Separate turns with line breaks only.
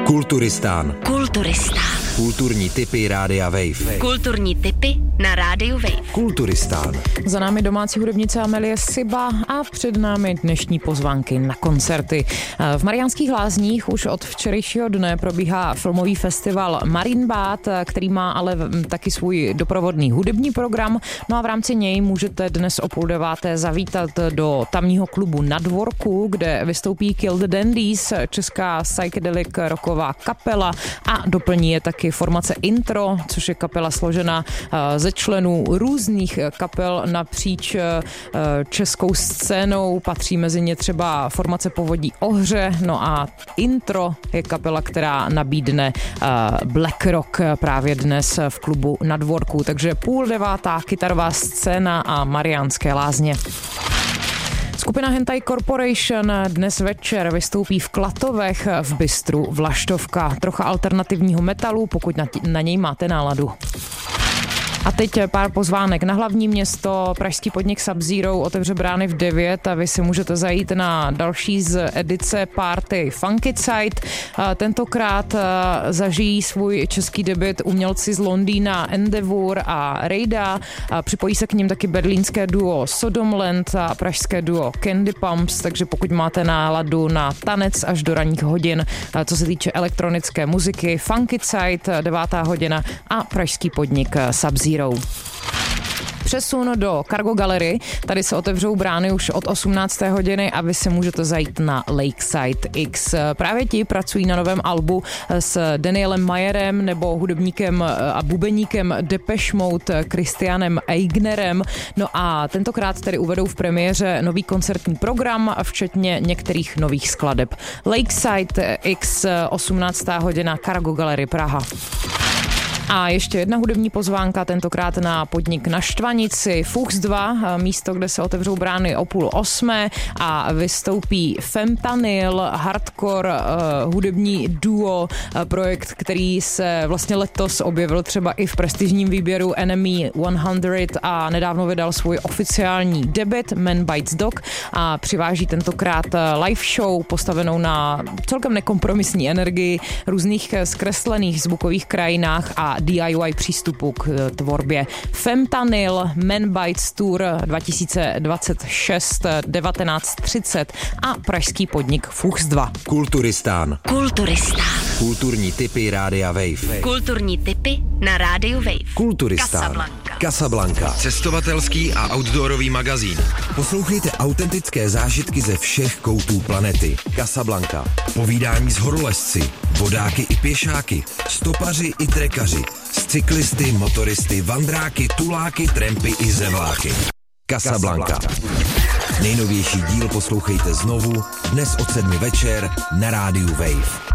Kulturistán. Kulturní tipy Rádia Wave.
Kulturní tipy na Rádiu Wave.
Kulturistán.
Za námi domácí hudebnice Amelie Siba a před námi dnešní pozvánky na koncerty. V Mariánských Lázních už od včerejšího dne probíhá filmový festival Marienbad, který má ale taky svůj doprovodný hudební program. No a v rámci něj můžete dnes o 8:30 zavítat do tamního klubu Na dvorku, kde vystoupí Kill the Dandies, česká psychedelic rocková kapela, a doplní je taky formace Intro, což je kapela složená ze členů různých kapel napříč českou scénou. Patří mezi ně třeba formace Povodí Ohře, no a Intro je kapela, která nabídne black rock právě dnes v klubu Na dvorku. Takže 8:30 kytarová scéna a Mariánské Lázně. Skupina Hentai Corporation dnes večer vystoupí v Klatovech v bistru Vlaštovka. Trocha alternativního metalu, pokud na něj máte náladu. A teď pár pozvánek na hlavní město. Pražský podnik Sub-Zero otevře brány v 9 a vy si můžete zajít na další z edice party Funkicide. Tentokrát zažijí svůj český debut umělci z Londýna Endeavour a Rejda. Připojí se k ním taky berlínské duo Sodomland a pražské duo Candy Pumps, takže pokud máte náladu na tanec až do ranních hodin, co se týče elektronické muziky, Funkicide 9. hodina a pražský podnik Sub-Zero. Přesun do Cargo Gallery. Tady se otevřou brány už od 18. hodiny a vy se můžete zajít na Lakeside X. Právě ti pracují na novém albu s Danielem Mayerem nebo hudebníkem a bubeníkem Depeche Mode Christianem Eignerem. No a tentokrát tedy uvedou v premiéře nový koncertní program, včetně některých nových skladeb. Lakeside X, 18. hodina, Cargo Gallery Praha. A ještě jedna hudební pozvánka, tentokrát na podnik na Štvanici, Fuchs 2, místo, kde se otevřou brány o 7:30 a vystoupí Fentanyl, hardcore hudební duo, projekt, který se vlastně letos objevil třeba i v prestižním výběru Enemy 100 a nedávno vydal svůj oficiální debut Man Bites Dog a přiváží tentokrát live show postavenou na celkem nekompromisní energii, různých zkreslených zvukových krajinách a DIY přístupu k tvorbě. Fentanyl Man Bites Tour 2026 19:30 a pražský podnik Fuchs 2.
Kulturistán. Kulturní tipy Rádia Wave.
Kulturní tipy na Rádiu Wave.
Kulturistán. Casablanca. Cestovatelský a outdoorový magazín. Poslouchejte autentické zážitky ze všech koutů planety. Casablanca. Povídání s horolezci, vodáky i pěšáky, stopaři i trekaři, s cyklisty, motoristy, vandráky, tuláky, trampy i zemláky. Casablanca. Nejnovější díl poslouchejte znovu dnes od 7 večer na Rádiu Wave.